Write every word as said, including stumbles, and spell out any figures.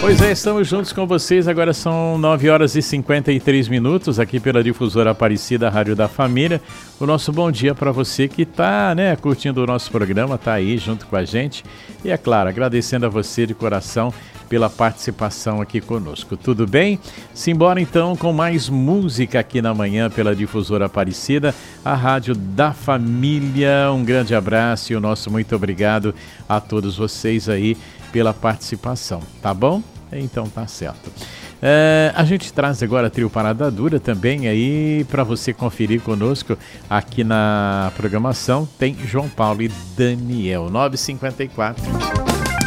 Pois é, estamos juntos com vocês, agora são nove horas e cinquenta e três minutos aqui pela Difusora Aparecida, Rádio da Família. O nosso bom dia para você que está, né, curtindo o nosso programa, está aí junto com a gente. E é claro, agradecendo a você de coração pela participação aqui conosco. Tudo bem? Simbora então com mais música aqui na manhã pela Difusora Aparecida, a Rádio da Família. Um grande abraço e o nosso muito obrigado a todos vocês aí pela participação, tá bom? Então tá certo. É, a gente traz agora a Trio Parada Dura também aí para você conferir conosco aqui na programação. Tem João Paulo e Daniel, nove e cinquenta e quatro.